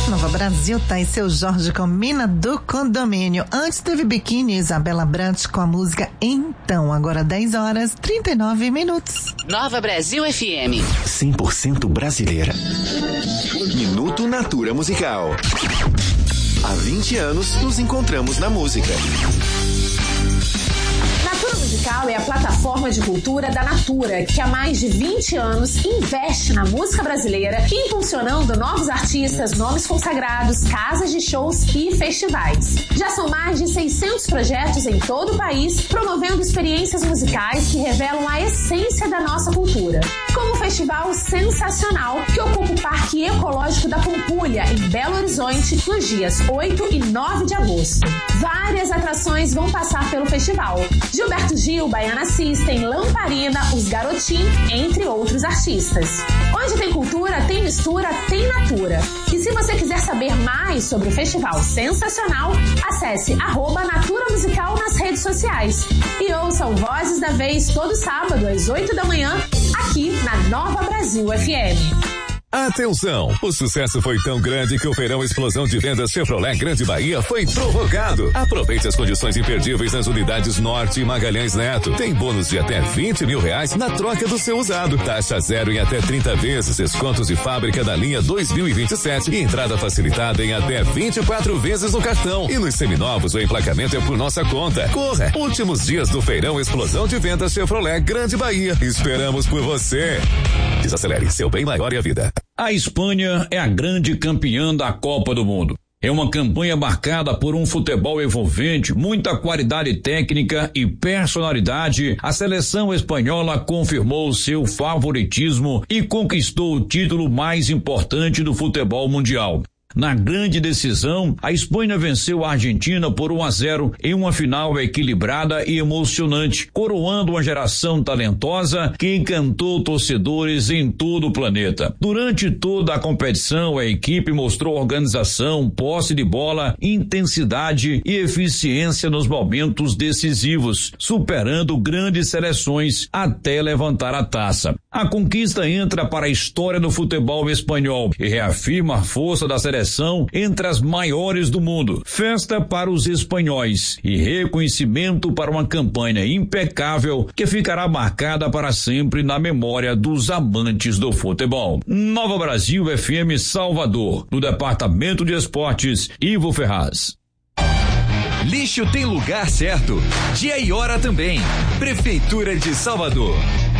Nova Brasil, tá aí seu Jorge com Mina do Condomínio. Antes teve Biquíni, Isabela Brant com a música Então. Agora 10h39. Nova Brasil FM. 100% brasileira. Minuto Natura Musical. Há 20 anos nos encontramos na música. Natura Musical é a plataforma de cultura da Natura, que há mais de 20 anos investe na música brasileira, impulsionando novos artistas, nomes consagrados, casas de shows e festivais. Já são mais de 600 projetos em todo o país, promovendo experiências musicais que revelam a essência da nossa cultura. Como o Festival Sensacional, que ocupa o Parque Ecológico da Pampulha, em Belo Horizonte, nos dias 8 e 9 de agosto. Várias atrações vão passar pelo festival. Gilberto Gil, Baiana System, Lamparina, Os Garotim, entre outros artistas. Onde tem cultura, tem mistura, tem natura. E se você quiser saber mais sobre o Festival Sensacional, acesse @Natura Musical nas redes sociais. E ouça o Vozes da Vez todo sábado às 8 da manhã, aqui na Nova Brasil FM. Atenção! O sucesso foi tão grande que o feirão Explosão de Vendas Chevrolet Grande Bahia foi prorrogado. Aproveite as condições imperdíveis nas unidades Norte e Magalhães Neto. Tem bônus de até R$20 mil na troca do seu usado. Taxa zero em até 30 vezes. Descontos de fábrica da linha 2027 e entrada facilitada em até 24 vezes no cartão. E nos seminovos o emplacamento é por nossa conta. Corra! Últimos dias do feirão Explosão de Vendas Chevrolet Grande Bahia. Esperamos por você. Desacelere, seu bem maior e a vida. A Espanha é a grande campeã da Copa do Mundo. É uma campanha marcada por um futebol envolvente, muita qualidade técnica e personalidade. A seleção espanhola confirmou seu favoritismo e conquistou o título mais importante do futebol mundial. Na grande decisão, a Espanha venceu a Argentina por 1-0 em uma final equilibrada e emocionante, coroando uma geração talentosa que encantou torcedores em todo o planeta. Durante toda a competição, a equipe mostrou organização, posse de bola, intensidade e eficiência nos momentos decisivos, superando grandes seleções até levantar a taça. A conquista entra para a história do futebol espanhol e reafirma a força da seleção entre as maiores do mundo. Festa para os espanhóis e reconhecimento para uma campanha impecável que ficará marcada para sempre na memória dos amantes do futebol. Nova Brasil FM Salvador, no Departamento de Esportes, Ivo Ferraz. Lixo tem lugar certo, dia e hora também. Prefeitura de Salvador.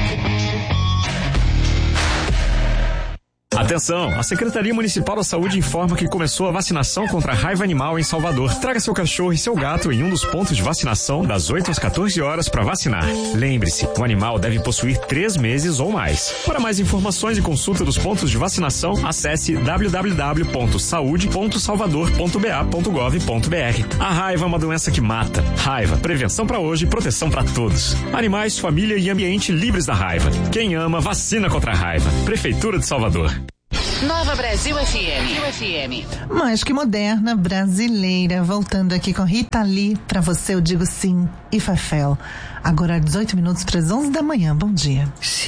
Atenção, a Secretaria Municipal da Saúde informa que começou a vacinação contra a raiva animal em Salvador. Traga seu cachorro e seu gato em um dos pontos de vacinação das 8 às 14 horas para vacinar. Lembre-se, o animal deve possuir 3 meses ou mais. Para mais informações e consulta dos pontos de vacinação, acesse www.saude.salvador.ba.gov.br. A raiva é uma doença que mata. Raiva, prevenção para hoje e proteção para todos. Animais, família e ambiente livres da raiva. Quem ama, vacina contra a raiva. Prefeitura de Salvador. Nova Brasil FM. Mais que moderna, brasileira. Voltando aqui com Rita Lee. Pra você eu digo sim e Fafel. Agora 18 minutos para as 11 da manhã. Bom dia.